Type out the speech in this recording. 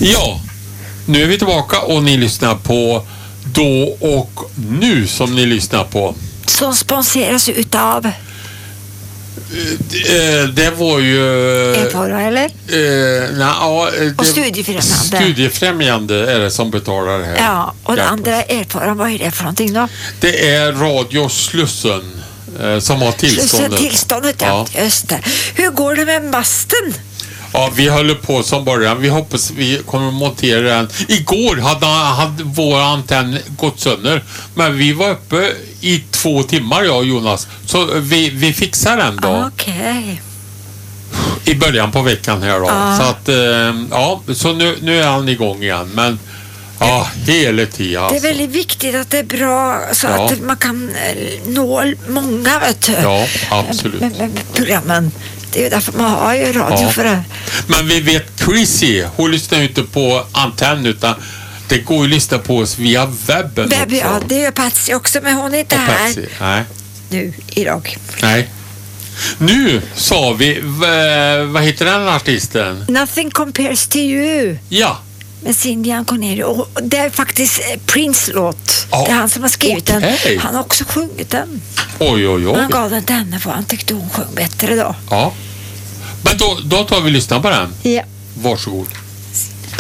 Ja, nu är vi tillbaka och ni lyssnar på Då och nu som ni lyssnar på. Som sponsras utav det var ju... Erfara, eller? Och Studiefrämjande. Studiefrämjande är det som betalar det här. Ja, och det andra Erfara, vad är det för någonting då? Det är Radio Slussen som har tillståndet. Tillståndet, ja. Just det. Hur går det med masten? Ja, vi håller på som början. Vi hoppas vi kommer att montera den. Igår hade vår antenn gått sönder. Men vi var uppe i 2 timmar, jag och Jonas. Så vi fixar den då. Okej. I början på veckan här då. Så att, så nu är han igång igen. Men hela tiden alltså. Det är väldigt viktigt att det är bra så att man kan nå många, vet du. Ja, absolut. Med programmen. Det är ju därför man har ju radio för det. Men vi vet Chrissy, hon lyssnar ju inte på antenn utan det går ju att lyssna på oss via webben också. Ja, det gör Patsy också, men hon är inte här nu idag. Nej. Nu sa vi, vad heter den artisten? Nothing Compares to You. Ja. Med Cindy Anconelli. Och det är faktiskt Prince låt. Det är han som har skrivit den. Han har också sjungit den. Oj. Han gav den till henne för han tyckte hon sjöng bättre då. Ja. Men då tar vi lyssna på den. Ja. Varsågod.